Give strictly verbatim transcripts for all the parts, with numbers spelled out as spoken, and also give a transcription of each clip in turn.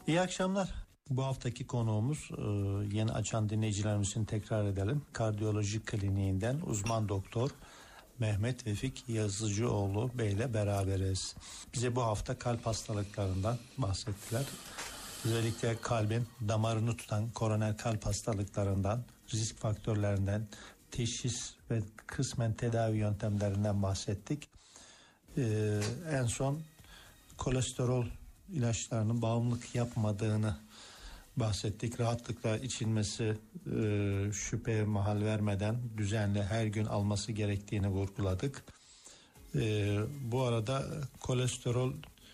İyi akşamlar. Bu haftaki konuğumuz e, yeni açan dinleyicilerimizin tekrar edelim. Kardiyoloji kliniğinden uzman doktor Mehmet Vefik Yazıcıoğlu Bey ile beraberiz. Bize bu hafta kalp hastalıklarından bahsettiler. Özellikle kalbin damarını tutan koroner kalp hastalıklarından, risk faktörlerinden, teşhis ve kısmen tedavi yöntemlerinden bahsettik. Ee, en son kolesterol ilaçlarının bağımlılık yapmadığını bahsettik. Rahatlıkla içilmesi, e, şüpheye mahal vermeden düzenli her gün alması gerektiğini vurguladık. E, bu arada kolesterol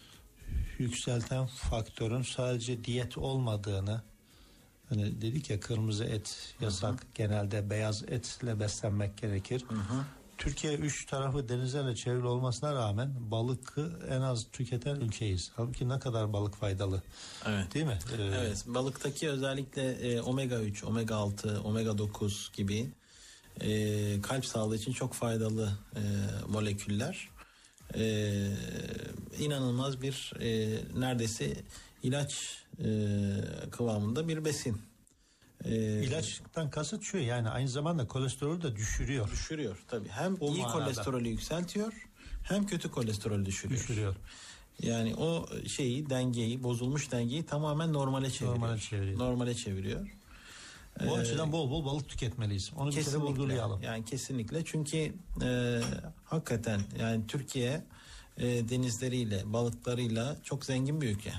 yükselten faktörün sadece diyet olmadığını, hani dedik ya, kırmızı et yasak, hı hı. genelde beyaz etle beslenmek gerekir. Hı hı. Türkiye üç tarafı denizlerle çevrili olmasına rağmen balıkı en az tüketen ülkeyiz. Halbuki ne kadar balık faydalı. Evet. Değil mi? Ee, evet. Balıktaki özellikle e, omega üç, omega altı, omega dokuz gibi e, kalp sağlığı için çok faydalı e, moleküller. E, inanılmaz bir e, neredeyse ilaç e, kıvamında bir besin. Ee, İlaçtan kasıt şu, yani aynı zamanda kolesterolü de düşürüyor. Düşürüyor tabii. Hem o iyi manada kolesterolü yükseltiyor, hem kötü kolesterolü düşürüyor. Düşürüyor. Yani o şeyi, dengeyi, bozulmuş dengeyi tamamen normale çeviriyor. Normale çeviriyor. Normale çeviriyor. Bu ee, açıdan bol bol balık tüketmeliyiz. Onu bir kere vurgulayalım. Yani kesinlikle, çünkü e, hakikaten yani Türkiye e, denizleriyle, balıklarıyla çok zengin bir ülke.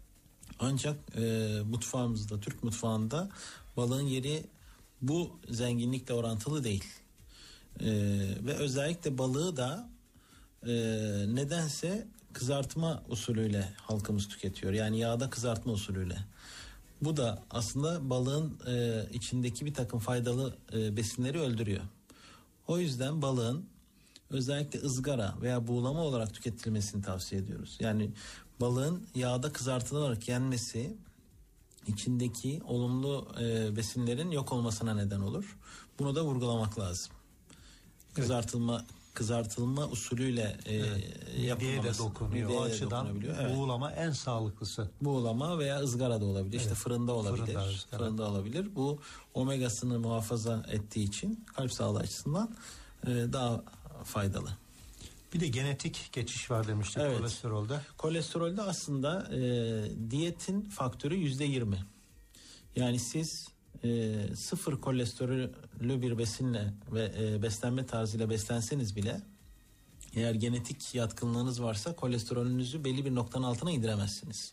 Ancak e, mutfağımızda, Türk mutfağında balığın yeri bu zenginlikle orantılı değil. E, ve özellikle balığı da e, nedense kızartma usulüyle halkımız tüketiyor. Yani yağda kızartma usulüyle. Bu da aslında balığın e, içindeki bir takım faydalı e, besinleri öldürüyor. O yüzden balığın özellikle ızgara veya buğulama olarak tüketilmesini tavsiye ediyoruz. Yani balığın yağda kızartılarak yenmesi içindeki olumlu e, besinlerin yok olmasına neden olur. Bunu da vurgulamak lazım. Evet. Kızartılma kızartılma usulüyle e, evet. Mideye de dokunuyor. O açıdan evet. buğulama en sağlıklısı. Buğulama veya ızgara da olabilir. Evet. İşte fırında olabilir. Fırında, fırında olabilir. Bu omegasını muhafaza ettiği için kalp sağlığı açısından e, daha faydalı. Bir de genetik geçiş var demiştik, evet. kolesterolde. Kolesterolde aslında e, diyetin faktörü yüzde yirmi. Yani siz e, sıfır kolesterollü bir besinle ve e, beslenme tarzıyla beslenseniz bile, eğer genetik yatkınlığınız varsa kolesterolünüzü belli bir noktanın altına indiremezsiniz.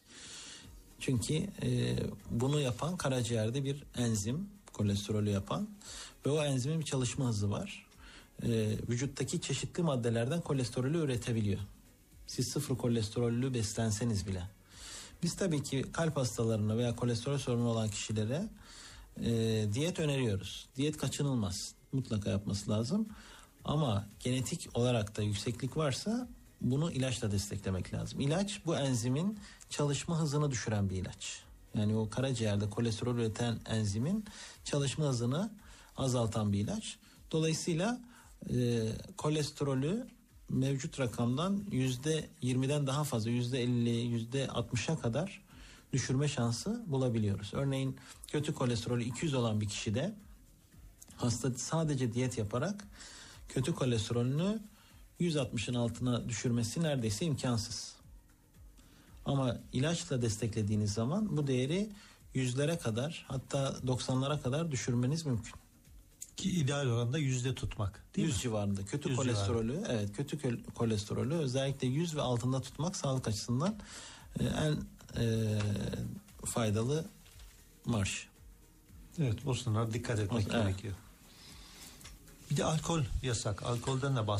Çünkü e, bunu yapan karaciğerde bir enzim, kolesterolü yapan, ve o enzimin bir çalışma hızı var. Ee, vücuttaki çeşitli maddelerden kolesterolü üretebiliyor. Siz sıfır kolesterollü beslenseniz bile. Biz tabii ki kalp hastalarına veya kolesterol sorunu olan kişilere e, diyet öneriyoruz. Diyet kaçınılmaz. Mutlaka yapması lazım. Ama genetik olarak da yükseklik varsa bunu ilaçla desteklemek lazım. İlaç, bu enzimin çalışma hızını düşüren bir ilaç. Yani o karaciğerde kolesterol üreten enzimin çalışma hızını azaltan bir ilaç. Dolayısıyla e, kolesterolü mevcut rakamdan yüzde yirmiden daha fazla, yüzde elli, yüzde altmışa kadar düşürme şansı bulabiliyoruz. Örneğin kötü kolesterolü iki yüz olan bir kişide hasta sadece diyet yaparak kötü kolesterolünü yüz altmışın altına düşürmesi neredeyse imkansız. Ama ilaçla desteklediğiniz zaman bu değeri yüzlere kadar, hatta doksanlara kadar düşürmeniz mümkün. Ki ideal oranda yüzde tutmak, değil yüz mi? civarında kötü yüz kolesterolü civarında. Evet, kötü kolesterolü özellikle yüz ve altında tutmak sağlık açısından e, en e, faydalı marş. Evet, bu sınırlara dikkat etmek evet. gerekiyor. Bir de alkol yasak. Alkolden de bahsedelim.